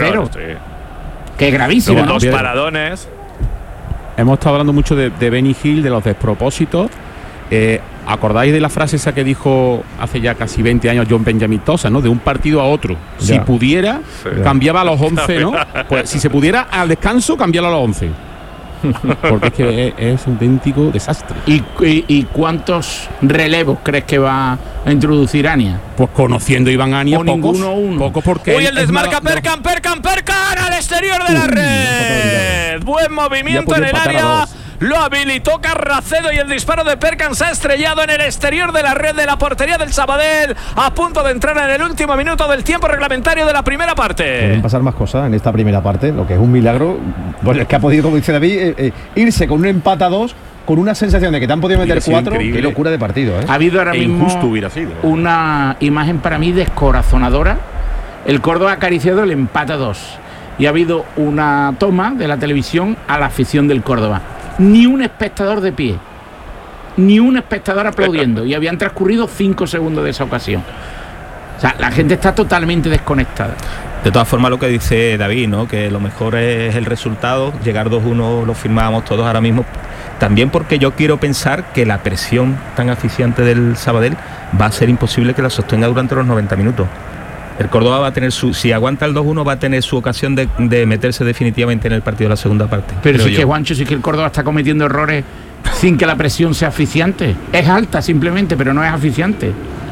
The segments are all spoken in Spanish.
Carrero. Que es gravísimo, ¿no? Dos paradones. Hemos estado hablando mucho de Benny Hill, de los despropósitos. ¿Acordáis de la frase esa que dijo hace ya casi 20 años John Benjamin Tosa, ¿no? De un partido a otro. Ya. Si pudiera, cambiaba a los 11, ¿no? Pues si se pudiera al descanso, cambiarlo a los 11. Porque es que es un auténtico desastre. ¿Y cuántos relevos crees que va a introducir Ania? Pues conociendo a Iván Ania, O pocos, ninguno uno. pocos porque Uy, el desmarca Perkan al exterior de la red. Buen movimiento en el área. Lo habilitó Carracedo y el disparo de Perkan se ha estrellado en el exterior de la red de la portería del Sabadell, a punto de entrar en el último minuto del tiempo reglamentario de la primera parte. Pueden pasar más cosas en esta primera parte, lo que es un milagro. Bueno, es que ha podido, como dice David, irse con un empate a 2, con una sensación de que te han podido meter 4. Qué locura de partido, ¿eh? Ha habido ahora mismo injusto hubiera sido una imagen para mí descorazonadora. El Córdoba ha acariciado el empate a 2 y ha habido una toma de la televisión a la afición del Córdoba. Ni un espectador de pie, ni un espectador aplaudiendo, y habían transcurrido 5 segundos de esa ocasión. O sea, la gente está totalmente desconectada. De todas formas, lo que dice David, ¿no? Que lo mejor es el resultado. Llegar 2-1 lo firmábamos todos ahora mismo. También porque yo quiero pensar que la presión tan asfixiante del Sabadell va a ser imposible que la sostenga durante los 90 minutos. El Córdoba va a tener si aguanta el 2-1, va a tener su ocasión de meterse definitivamente en el partido de la segunda parte. Pero sí que, Juancho, sí que el Córdoba está cometiendo errores sin que la presión sea asfixiante. Es alta simplemente, pero no es asfixiante.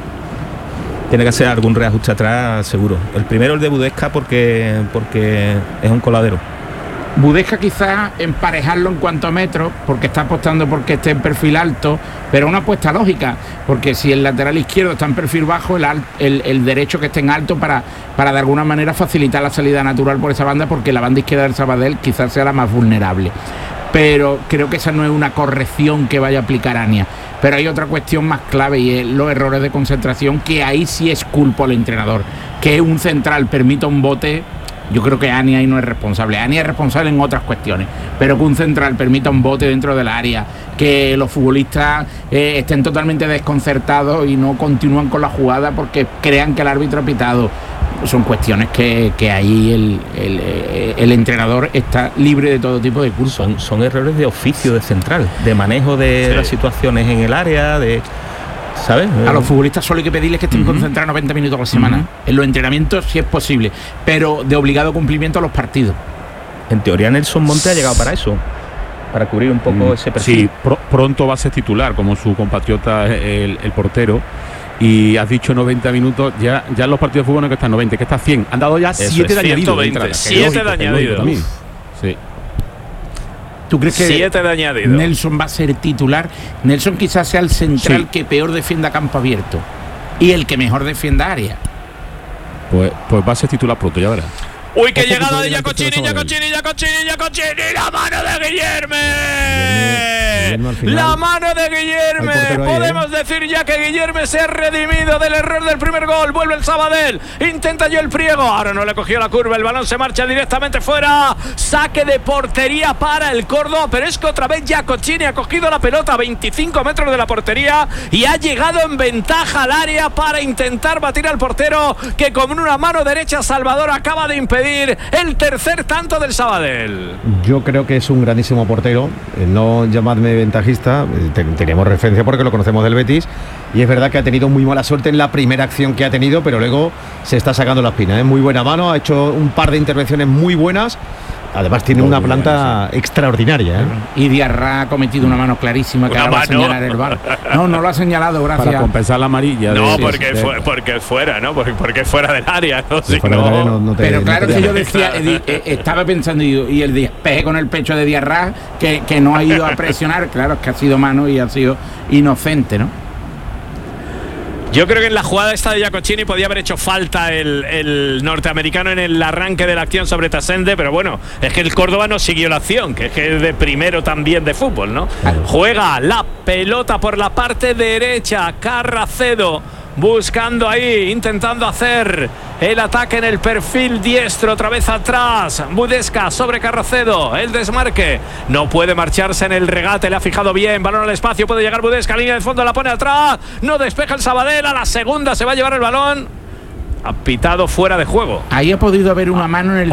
Tiene que hacer algún reajuste atrás, seguro. El primero, el de Budesca, porque es un coladero. Budesca quizás emparejarlo en cuanto a metros, porque está apostando porque esté en perfil alto, pero una apuesta lógica, porque si el lateral izquierdo está en perfil bajo, el derecho que esté en alto para de alguna manera facilitar la salida natural por esa banda, porque la banda izquierda del Sabadell quizás sea la más vulnerable. Pero creo que esa no es una corrección que vaya a aplicar Ania. Pero hay otra cuestión más clave y es los errores de concentración, que ahí sí es culpa al entrenador. Que un central permita un bote, yo creo que Ania ahí no es responsable. Ania es responsable en otras cuestiones, pero que un central permita un bote dentro del área, que los futbolistas estén totalmente desconcertados y no continúan con la jugada porque crean que el árbitro ha pitado, son cuestiones que ahí el entrenador está libre de todo tipo de culpa. Son errores de oficio de central, de manejo de las situaciones en el área, ¿sabes? A los futbolistas solo hay que pedirles que estén concentrados 90 minutos a la semana. En los entrenamientos sí es posible, pero de obligado cumplimiento a los partidos. En teoría Nelson Monte ha llegado para eso, para cubrir un poco ese perfil. Sí, pronto va a ser titular, como su compatriota el portero. Y has dicho 90 minutos, ya en los partidos de fútbol no es que está 90, que está 100. Han dado ya 7 de añadido. 7 de añadido. Sí. ¿Tú crees que 7 de añadido? Nelson va a ser titular? Nelson quizás sea el central que peor defienda campo abierto y el que mejor defienda área. Pues va a ser titular pronto, ya verás. Uy, qué llegada de Giacocini, la mano de Guillerme. La mano de Guillerme. Podemos decir ya que Guillerme se ha redimido del error del primer gol. Vuelve el Sabadell, intenta yo el Priego, ahora no le cogió la curva, el balón se marcha directamente fuera. Saque de portería para el Córdoba, pero es que otra vez Giacocini ha cogido la pelota a 25 metros de la portería y ha llegado en ventaja al área para intentar batir al portero, que con una mano derecha Salvador acaba de impedir el tercer tanto del Sabadell. Yo creo que es un grandísimo portero, no llamadme ventajista, tenemos referencia porque lo conocemos del Betis, y es verdad que ha tenido muy mala suerte en la primera acción que ha tenido, pero luego se está sacando la espina, muy buena mano, ha hecho un par de intervenciones muy buenas. Además tiene una planta extraordinaria, Y Diarra ha cometido una mano clarísima que ahora va a señalar el VAR. No lo ha señalado, gracias. Para compensar la amarilla. No, porque es fuera, ¿no? Porque es fuera del área, ¿no? Si pero claro que yo decía, estaba pensando y el despeje con el pecho de Diarra que no ha ido a presionar. Claro, es que ha sido mano y ha sido inocente, ¿no? Yo creo que en la jugada esta de Giacocini podía haber hecho falta el norteamericano en el arranque de la acción sobre Tasende, pero bueno, es que el Córdoba no siguió la acción, que es que es de primero también de fútbol, ¿no? Juega la pelota por la parte derecha, Carracedo buscando ahí, intentando hacer el ataque en el perfil diestro, otra vez atrás, Budesca sobre Carracedo, el desmarque, no puede marcharse en el regate, le ha fijado bien, balón al espacio, puede llegar Budesca, línea de fondo, la pone atrás, no despeja el Sabadell, a la segunda se va a llevar el balón, ha pitado fuera de juego. Ahí ha podido haber una mano en el